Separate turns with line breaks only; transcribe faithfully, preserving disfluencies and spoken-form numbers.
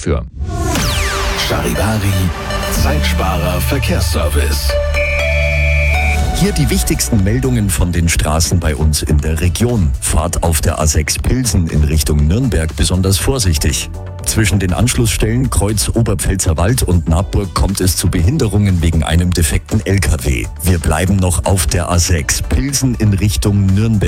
dafür.
Charivari, Zeitsparer Verkehrsservice.
Hier die wichtigsten Meldungen von den Straßen bei uns in der Region. Fahrt auf der A sechs Pilsen in Richtung Nürnberg besonders vorsichtig. Zwischen den Anschlussstellen Kreuz Oberpfälzer Wald und Nabburg kommt es zu Behinderungen wegen einem defekten L K W. Wir bleiben noch auf der A sechs Pilsen in Richtung Nürnberg.